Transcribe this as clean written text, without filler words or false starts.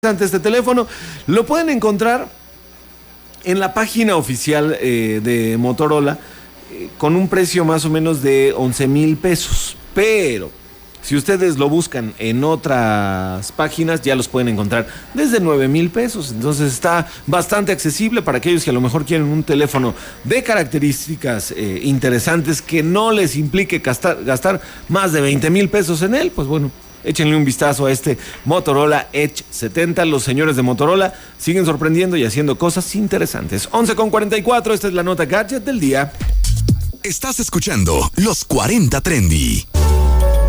Ante este teléfono, lo pueden encontrar en la página oficial de Motorola con un precio más o menos de 11,000 pesos. Pero si ustedes lo buscan en otras páginas, ya los pueden encontrar desde 9,000 pesos. Entonces está bastante accesible para aquellos que a lo mejor quieren un teléfono de características interesantes que no les implique gastar más de 20,000 pesos en él. Pues bueno, échenle un vistazo a este Motorola Edge 70. Los señores de Motorola siguen sorprendiendo y haciendo cosas interesantes. 11:44, esta es la nota gadget del día. Estás escuchando Los 40 Trendy.